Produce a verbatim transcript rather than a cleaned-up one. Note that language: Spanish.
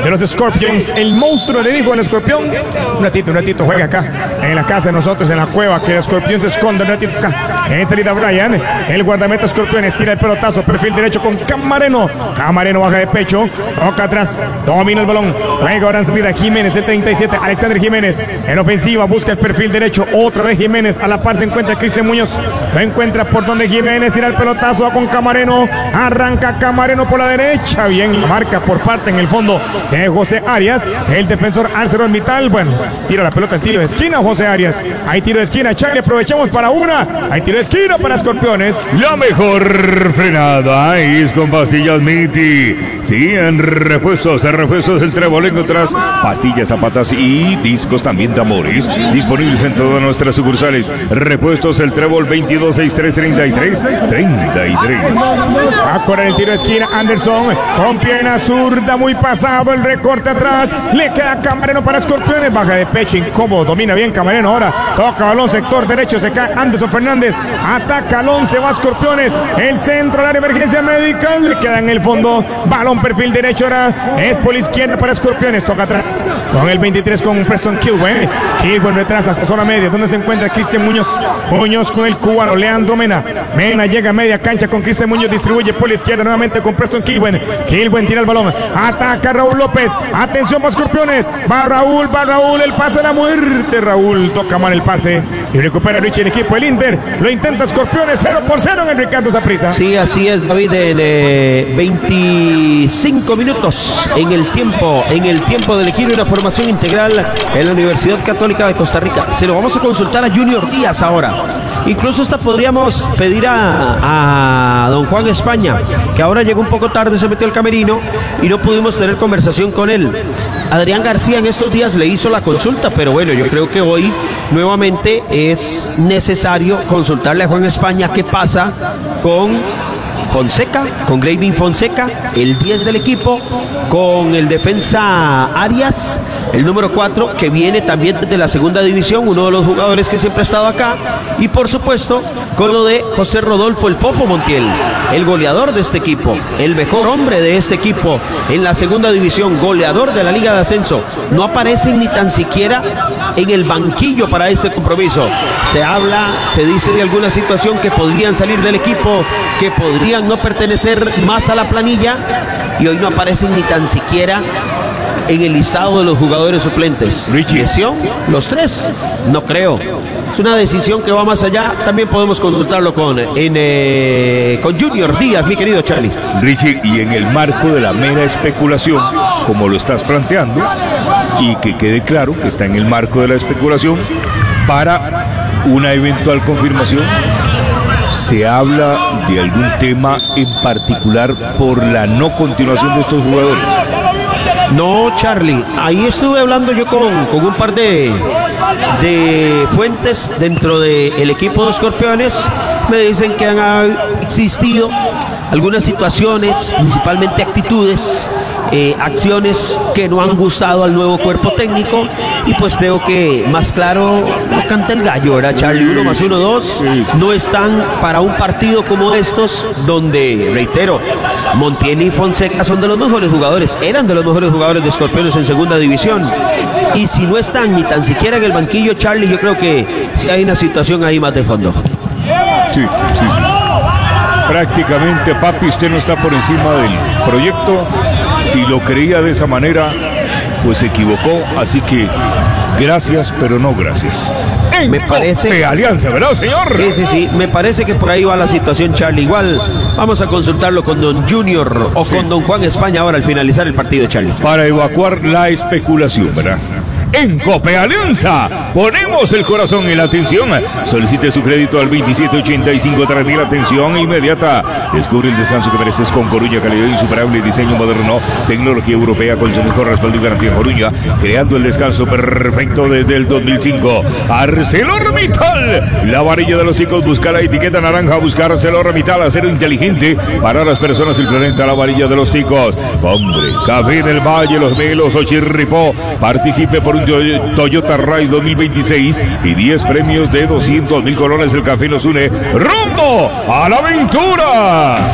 de los Scorpions. El monstruo le dijo al escorpión: un ratito, un ratito, juega acá, en la casa de nosotros, en la cueva, que el escorpión se esconde un ratito acá. Entra Brian, el guardameta Scorpiones, tira el pelotazo, perfil derecho con Camareno. Camareno baja de pecho, toca atrás, domina el balón. Juega ahora en salida Jiménez, el treinta y siete, Alexander Jiménez. En ofensiva, busca el perfil derecho, otra vez Jiménez. A la par se encuentra Cristian Muñoz. Lo encuentra por donde Jiménez, tira el pelotazo, va con Camareno. Arranca Camareno por la derecha. Bien, marca por parte en el fondo de José Arias, el defensor ArcelorMittal. Bueno, tira la pelota, el tiro de esquina, José Arias. Hay tiro de esquina, Charlie, aprovechamos para una. Hay tiro de esquina para Scorpiones. La mejor frenada es con pastillas Miti. Sí, en repuestos, en repuestos del Trébol encontrás pastillas, zapatas y discos también de amores. Disponibles en todas nuestras sucursales. Repuestos el Trébol veintidós sesenta y tres treinta y tres treinta y tres. Va a correr el tiro de esquina, Anderson con pierna zurda, muy pasado, el recorte atrás. Le queda Camareno para Scorpiones. Baja de pecho, incómodo, domina bien Camareno ahora. Toca balón, sector derecho, se cae Anderson Fernández. Ataca al once, va Scorpiones. El centro, el área de emergencia médica. Le queda en el fondo. Balón perfil derecho ahora. Es por la izquierda para Scorpiones. Toca atrás con el veintitrés con Preston Kilwen. Kilwen retrasa hasta zona media, donde se encuentra Cristian Muñoz. Muñoz con el cubano, Leandro Mena. Mena llega a media cancha con Cristian Muñoz. Distribuye por la izquierda nuevamente con Preston Kilwen. Kilwen tira el balón. Ataca Raúl López. Atención para Scorpiones. Va Raúl, va Raúl. El pase a la muerte. Raúl toca mal el pase. Y recupera Richie el equipo del Inter. Lo intenta Scorpiones, cero por cero en el Ricardo Saprissa. Sí, así es, David, en eh, veinticinco minutos en el tiempo, en el tiempo del equipo de una formación integral en la Universidad Católica de Costa Rica. Se lo vamos a consultar a Junior Díaz ahora. Incluso hasta podríamos pedir a, a don Juan España, que ahora llegó un poco tarde, se metió al camerino y no pudimos tener conversación con él. Adrián García en estos días le hizo la consulta, pero bueno, yo creo que hoy nuevamente es necesario consultarle a Juan España qué pasa con Fonseca, con Graving Fonseca, el diez del equipo, con el defensa Arias, el número cuatro, que viene también de la segunda división, uno de los jugadores que siempre ha estado acá, y por supuesto con lo de José Rodolfo el Fofo Montiel, el goleador de este equipo, el mejor hombre de este equipo en la segunda división, goleador de la Liga de Ascenso. No aparece ni tan siquiera en el banquillo para este compromiso. Se habla, se dice de alguna situación que podrían salir del equipo, que podrían no pertenecer más a la planilla, y hoy no aparecen ni tan siquiera en el listado de los jugadores suplentes. Richie. ¿Lesión? ¿Los tres? No creo. Es una decisión que va más allá. También podemos consultarlo con, en, eh, con Junior Díaz, mi querido Charlie. Richie, y en el marco de la mera especulación, como lo estás planteando, y que quede claro que está en el marco de la especulación, para una eventual confirmación, ¿se habla de algún tema en particular por la no continuación de estos jugadores? No, Charlie, ahí estuve hablando yo con, con un par de, de fuentes dentro del equipo de Scorpiones. Me dicen que han existido algunas situaciones, principalmente actitudes, eh, acciones que no han gustado al nuevo cuerpo técnico, y pues creo que más claro no canta el gallo, ¿verdad, Charlie? Uno más uno, dos, no están para un partido como estos, donde, reitero, Montiel y Fonseca son de los mejores jugadores, eran de los mejores jugadores de Scorpiones en segunda división, y si no están ni tan siquiera en el banquillo, Charlie, yo creo que sí hay una situación ahí más de fondo. Sí, sí, sí. Prácticamente, papi, usted no está por encima del proyecto. Si lo creía de esa manera, pues se equivocó. Así que gracias, pero no gracias. En Me parece Alianza, ¿verdad, señor? Sí, sí, sí. Me parece que por ahí va la situación, Charlie. Igual vamos a consultarlo con don Junior o sí, con don Juan España ahora al finalizar el partido, Charlie. Para evacuar la especulación, ¿verdad? En Cope Alianza ponemos el corazón y la atención. Solicite su crédito al veintisiete ochenta y cinco. Trae la atención inmediata. Descubre el descanso que mereces con Coruña, calidad insuperable, diseño moderno, tecnología europea, colchones con respaldo y garantía. Coruña, creando el descanso perfecto desde el dos mil cinco. ArcelorMittal, la varilla de los chicos. Busca la etiqueta naranja, buscar ArcelorMittal, acero inteligente para las personas y el planeta. La varilla de los chicos. Hombre, Café del Valle, Los Melos o Chirripó. Participe por un Toyota Rise dos mil veintiséis y diez premios de doscientos mil colones. El café nos une rumbo a la aventura.